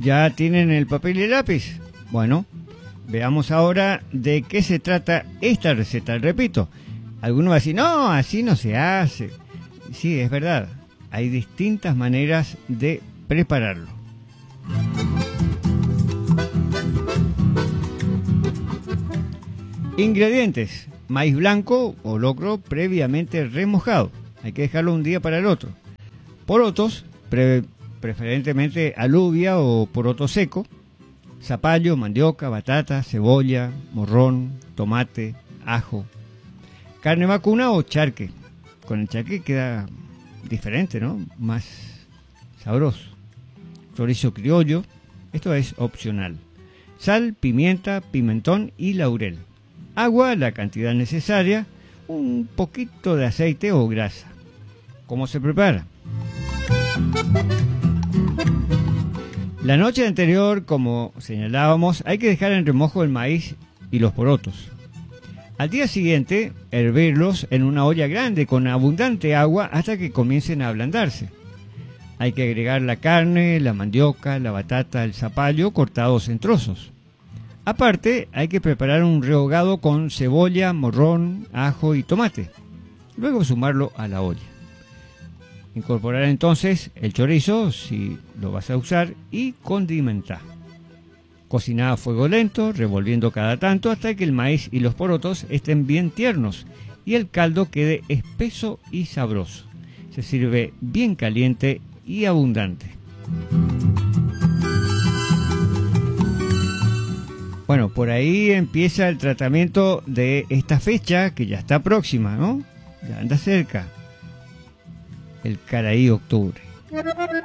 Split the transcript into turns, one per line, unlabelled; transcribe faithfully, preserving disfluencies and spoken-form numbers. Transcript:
¿Ya tienen el papel y el lápiz? Bueno, veamos ahora de qué se trata esta receta. Repito, algunos van a decir, no, así no se hace. Sí, es verdad, hay distintas maneras de prepararlo. Ingredientes: maíz blanco o locro previamente remojado. Hay que dejarlo un día para el otro. Porotos, pre preferentemente alubia o poroto seco. Zapallo, mandioca, batata, cebolla, morrón, tomate, ajo. Carne vacuna o charque. Con el charque queda diferente, ¿no? Más sabroso. Chorizo criollo. Esto es opcional. Sal, pimienta, pimentón y laurel. Agua, la cantidad necesaria. Un poquito de aceite o grasa. ¿Cómo se prepara? La noche anterior, como señalábamos, hay que dejar en remojo el maíz y los porotos. Al día siguiente, hervirlos en una olla grande con abundante agua hasta que comiencen a ablandarse. Hay que agregar la carne, la mandioca, la batata, el zapallo cortados en trozos. Aparte, hay que preparar un rehogado con cebolla, morrón, ajo y tomate. Luego sumarlo a la olla. Incorporar entonces el chorizo, si lo vas a usar, y condimentar. Cocinar a fuego lento, revolviendo cada tanto hasta que el maíz y los porotos estén bien tiernos y el caldo quede espeso y sabroso. Se sirve bien caliente y abundante. Bueno, por ahí empieza el tratamiento de esta fecha que ya está próxima, ¿no? Ya anda cerca. El Caraí Octubre.